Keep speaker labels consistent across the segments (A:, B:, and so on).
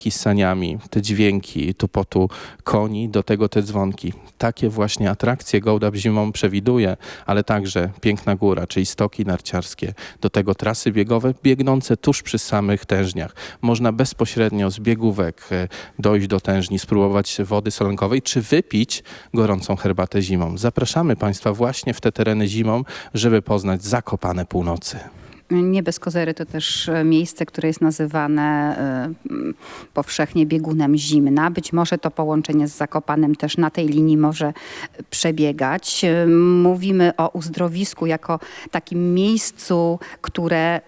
A: z saniami, te dźwięki tupotu koni, do tego te dzwonki. Takie właśnie atrakcje GoDap zimą przewiduje, ale także Piękna Góra, czyli stoki narciarskie, do tego trasy biegowe biegnące tuż przy samych tężniach. Można bezpośrednio z biegówek dojść do tężni, spróbować wody solenkowej, czy wypić gorącą herbatę zimą. Zapraszamy Państwa właśnie w te tereny zimą, żeby poznać Zakopane Północy.
B: Nie bez kozery to też miejsce, które jest nazywane powszechnie biegunem Zimna. Być może to połączenie z Zakopanem też na tej linii może przebiegać. Mówimy o uzdrowisku jako takim miejscu, które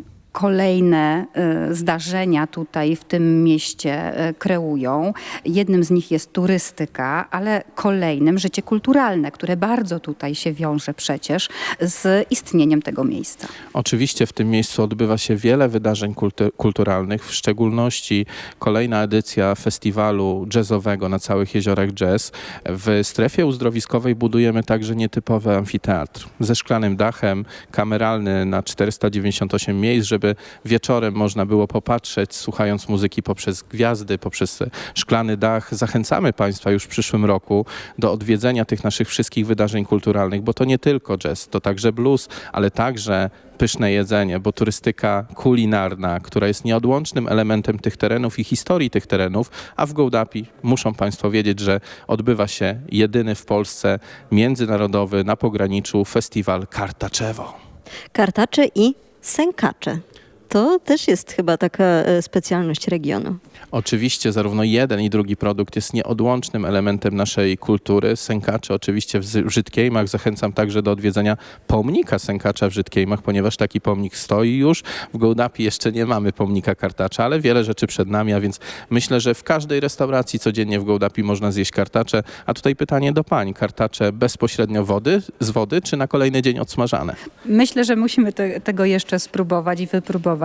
B: kolejne zdarzenia tutaj w tym mieście kreują. Jednym z nich jest turystyka, ale kolejnym życie kulturalne, które bardzo tutaj się wiąże przecież z istnieniem tego miejsca.
A: Oczywiście w tym miejscu odbywa się wiele wydarzeń kulturalnych, w szczególności kolejna edycja festiwalu jazzowego na Całych Jeziorach Jazz. W strefie uzdrowiskowej budujemy także nietypowy amfiteatr ze szklanym dachem, kameralny na 498 miejsc, żeby wieczorem można było popatrzeć, słuchając muzyki poprzez gwiazdy, poprzez szklany dach. Zachęcamy Państwa już w przyszłym roku do odwiedzenia tych naszych wszystkich wydarzeń kulturalnych, bo to nie tylko jazz, to także blues, ale także pyszne jedzenie, bo turystyka kulinarna, która jest nieodłącznym elementem tych terenów i historii tych terenów, a w Gołdapi muszą Państwo wiedzieć, że odbywa się jedyny w Polsce międzynarodowy na pograniczu festiwal Kartaczewo.
C: Kartacze i sękacze. To też jest chyba taka specjalność regionu.
A: Oczywiście zarówno jeden i drugi produkt jest nieodłącznym elementem naszej kultury. Sękacze oczywiście w Żydkiejmach. Zachęcam także do odwiedzenia pomnika sękacza w Żydkiejmach, ponieważ taki pomnik stoi już. W Gołdapi jeszcze nie mamy pomnika kartacza, ale wiele rzeczy przed nami, a więc myślę, że w każdej restauracji codziennie w Gołdapi można zjeść kartacze. A tutaj pytanie do pań. Kartacze bezpośrednio z wody, czy na kolejny dzień odsmażane?
B: Myślę, że musimy tego jeszcze spróbować i wypróbować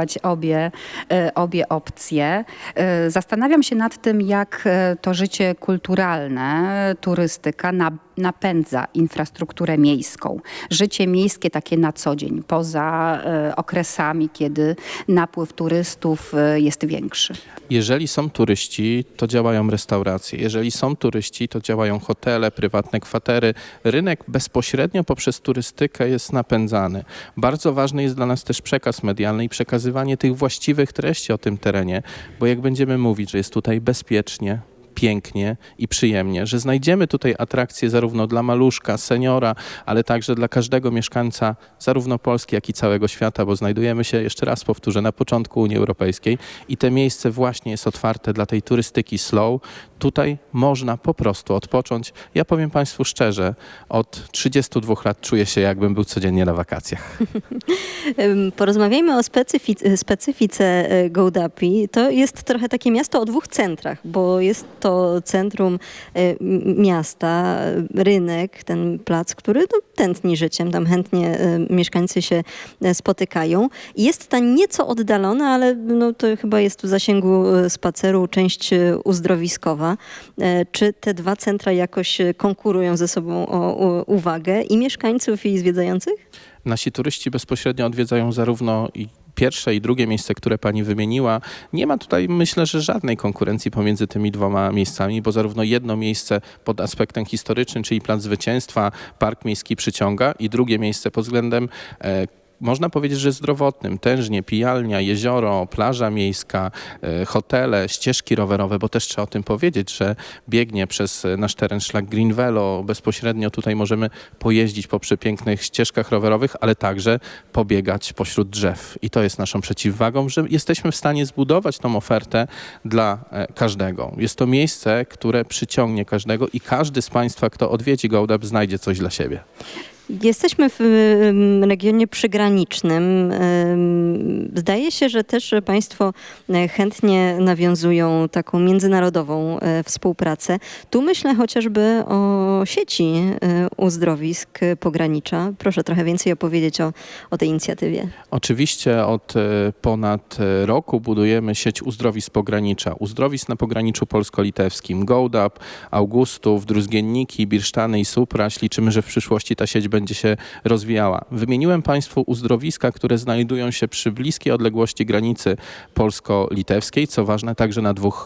B: obie opcje. Zastanawiam się nad tym, jak to życie kulturalne, turystyka napędza infrastrukturę miejską. Życie miejskie takie na co dzień, poza okresami, kiedy napływ turystów jest większy.
A: Jeżeli są turyści, to działają restauracje. Jeżeli są turyści, to działają hotele, prywatne kwatery. Rynek bezpośrednio poprzez turystykę jest napędzany. Bardzo ważny jest dla nas też przekaz medialny i przekazywanie tych właściwych treści o tym terenie, bo jak będziemy mówić, że jest tutaj bezpiecznie, pięknie i przyjemnie, że znajdziemy tutaj atrakcje zarówno dla maluszka, seniora, ale także dla każdego mieszkańca zarówno Polski, jak i całego świata, bo znajdujemy się, jeszcze raz powtórzę, na początku Unii Europejskiej i te miejsce właśnie jest otwarte dla tej turystyki slow. Tutaj można po prostu odpocząć. Ja powiem Państwu szczerze, od 32 lat czuję się, jakbym był codziennie na wakacjach.
C: Porozmawiajmy o specyfice Gołdapi. To jest trochę takie miasto o dwóch centrach, bo jest to centrum miasta, rynek, ten plac, który tętni życiem, tam chętnie mieszkańcy się spotykają. Jest ta nieco oddalona, ale to chyba jest w zasięgu spaceru część uzdrowiskowa. Czy te dwa centra jakoś konkurują ze sobą o uwagę i mieszkańców, i zwiedzających?
A: Nasi turyści bezpośrednio odwiedzają zarówno i pierwsze i drugie miejsce, które pani wymieniła. Nie ma tutaj, myślę, że żadnej konkurencji pomiędzy tymi dwoma miejscami, bo zarówno jedno miejsce pod aspektem historycznym, czyli Plac Zwycięstwa, Park Miejski przyciąga, i drugie miejsce pod względem można powiedzieć, że zdrowotnym. Tężnie, pijalnia, jezioro, plaża miejska, hotele, ścieżki rowerowe, bo też trzeba o tym powiedzieć, że biegnie przez nasz teren szlak Green Velo. Bezpośrednio tutaj możemy pojeździć po przepięknych ścieżkach rowerowych, ale także pobiegać pośród drzew. I to jest naszą przeciwwagą, że jesteśmy w stanie zbudować tą ofertę dla każdego. Jest to miejsce, które przyciągnie każdego i każdy z Państwa, kto odwiedzi Gołdap, znajdzie coś dla siebie.
C: Jesteśmy w regionie przygranicznym. Zdaje się, że też Państwo chętnie nawiązują taką międzynarodową współpracę. Tu myślę chociażby o sieci uzdrowisk pogranicza. Proszę trochę więcej opowiedzieć o tej inicjatywie.
A: Oczywiście od ponad roku budujemy sieć uzdrowisk pogranicza. Uzdrowisk na pograniczu polsko-litewskim. Gołdap, Augustów, Druzgienniki, Birsztany i Supraś. Liczymy, że w przyszłości ta sieć będzie się rozwijała. Wymieniłem Państwu uzdrowiska, które znajdują się przy bliskiej odległości granicy polsko-litewskiej, co ważne także na dwóch